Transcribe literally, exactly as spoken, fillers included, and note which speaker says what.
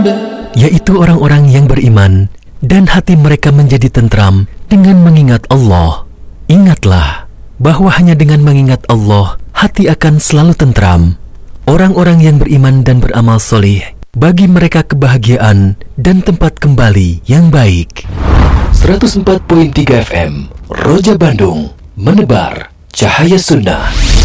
Speaker 1: yaitu orang-orang yang beriman dan hati mereka menjadi tentram dengan mengingat Allah. Ingatlah bahwa hanya dengan mengingat Allah, hati akan selalu tentram. Orang-orang yang beriman dan beramal solih, bagi mereka kebahagiaan dan tempat kembali yang baik. seratus empat koma tiga F M Roja Bandung, menebar cahaya sunnah.